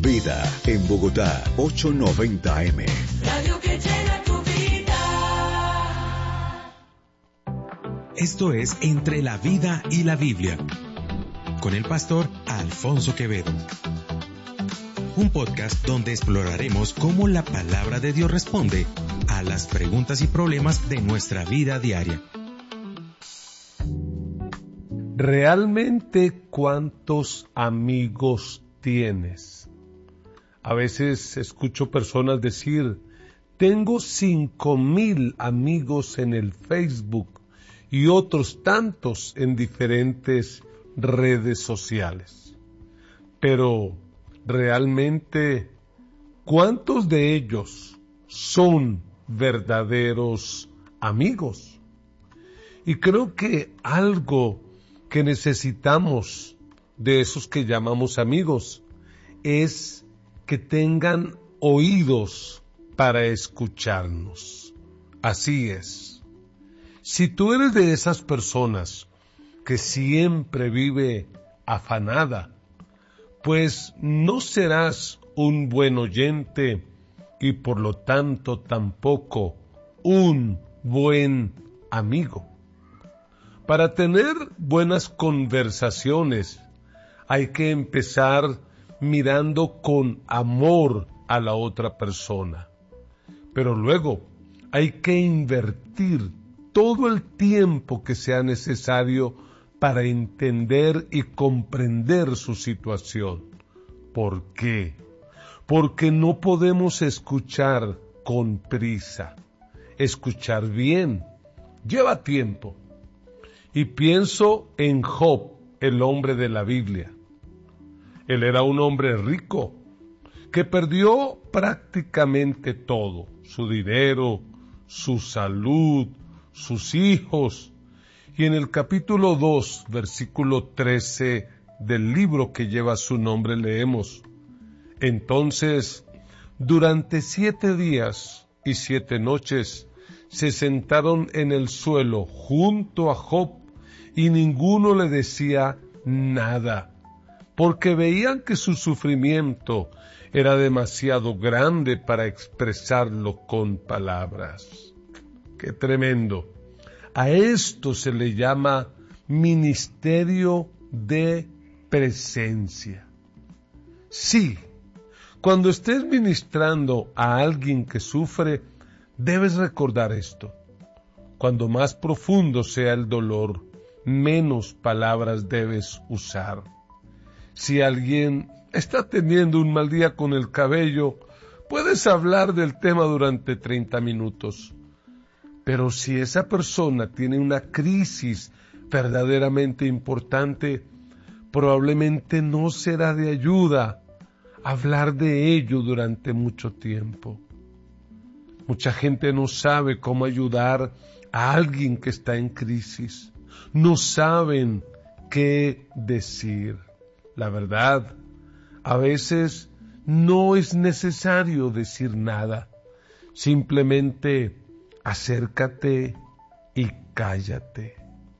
Vida en Bogotá, 890 AM. Radio que llena tu vida. Esto es Entre la Vida y la Biblia, con el pastor Alfonso Quevedo. Un podcast donde exploraremos cómo la palabra de Dios responde a las preguntas y problemas de nuestra vida diaria. ¿Realmente cuántos amigos tienes? A veces escucho personas decir, tengo 5,000 amigos en el Facebook y otros tantos en diferentes redes sociales. Pero, ¿realmente cuántos de ellos son verdaderos amigos? Y creo que algo que necesitamos de esos que llamamos amigos es que tengan oídos para escucharnos. Así es. Si tú eres de esas personas que siempre vive afanada, pues no serás un buen oyente y por lo tanto tampoco un buen amigo. Para tener buenas conversaciones hay que empezar mirando con amor a la otra persona. Pero luego hay que invertir todo el tiempo que sea necesario para entender y comprender su situación. ¿Por qué? Porque no podemos escuchar con prisa. Escuchar bien lleva tiempo. Y pienso en Job, el hombre de la Biblia. Él era un hombre rico, que perdió prácticamente todo, su dinero, su salud, sus hijos. Y en el capítulo 2, versículo 13 del libro que lleva su nombre leemos, entonces, durante 7 días y 7 noches, se sentaron en el suelo junto a Job, y ninguno le decía nada, porque veían que su sufrimiento era demasiado grande para expresarlo con palabras. ¡Qué tremendo! A esto se le llama ministerio de presencia. Sí, cuando estés ministrando a alguien que sufre, debes recordar esto. Cuando más profundo sea el dolor, menos palabras debes usar. Si alguien está teniendo un mal día con el cabello, puedes hablar del tema durante 30 minutos. Pero si esa persona tiene una crisis verdaderamente importante, probablemente no será de ayuda hablar de ello durante mucho tiempo. Mucha gente no sabe cómo ayudar a alguien que está en crisis. No saben qué decir. La verdad, a veces no es necesario decir nada. Simplemente acércate y cállate.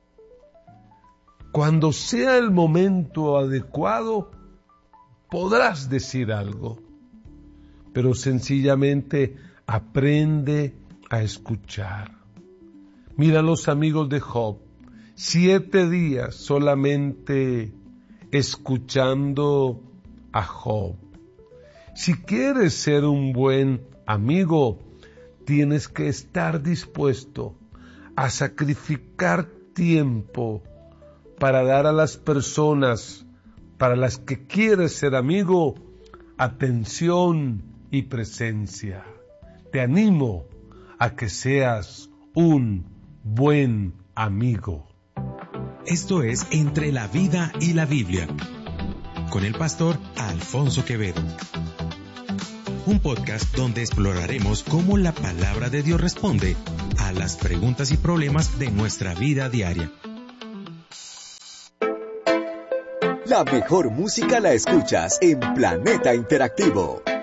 Cuando sea el momento adecuado, podrás decir algo. Pero sencillamente aprende a escuchar. Mira los amigos de Job. 7 días solamente escuchando a Job. Si quieres ser un buen amigo, tienes que estar dispuesto a sacrificar tiempo para dar a las personas para las que quieres ser amigo atención y presencia. Te animo a que seas un buen amigo. Esto es Entre la Vida y la Biblia, con el pastor Alfonso Quevedo. Un podcast donde exploraremos cómo la palabra de Dios responde a las preguntas y problemas de nuestra vida diaria. La mejor música la escuchas en Planeta Interactivo.